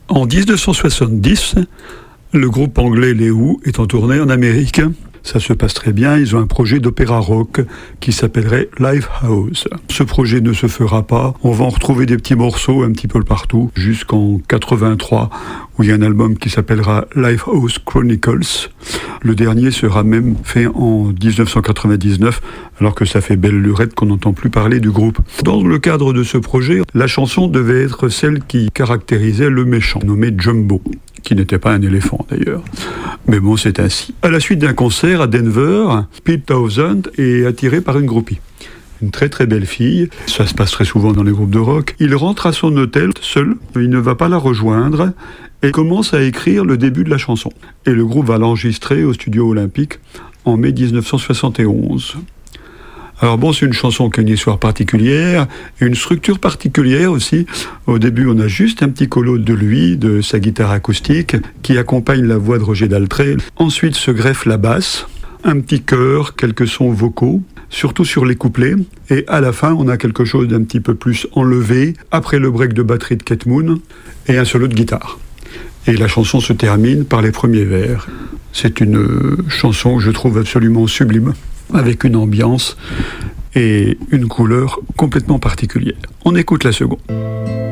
En 1970, le groupe anglais Les Who est en tournée en Amérique. Ça se passe très bien, ils ont un projet d'opéra rock qui s'appellerait Lifehouse. Ce projet ne se fera pas, on va en retrouver des petits morceaux un petit peu partout, jusqu'en 83, où il y a un album qui s'appellera Lifehouse Chronicles. Le dernier sera même fait en 1999, alors que ça fait belle lurette qu'on n'entend plus parler du groupe. Dans le cadre de ce projet, la chanson devait être celle qui caractérisait le méchant, nommé Jumbo, qui n'était pas un éléphant d'ailleurs. Mais bon, c'est ainsi. À la suite d'un concert à Denver, Pete Townshend est attiré par une groupie. Une très très belle fille, ça se passe très souvent dans les groupes de rock. Il rentre à son hôtel seul, il ne va pas la rejoindre et commence à écrire le début de la chanson. Et le groupe va l'enregistrer au studio Olympique en mai 1971. Alors bon, c'est une chanson qui a une histoire particulière, et une structure particulière aussi. Au début, on a juste un petit colo de lui, de sa guitare acoustique, qui accompagne la voix de Roger Daltrey. Ensuite se greffe la basse, un petit chœur, quelques sons vocaux, surtout sur les couplets. Et à la fin, on a quelque chose d'un petit peu plus enlevé, après le break de batterie de Keith Moon, et un solo de guitare. Et la chanson se termine par les premiers vers. C'est une chanson que je trouve absolument sublime, avec une ambiance et une couleur complètement particulière. On écoute la seconde.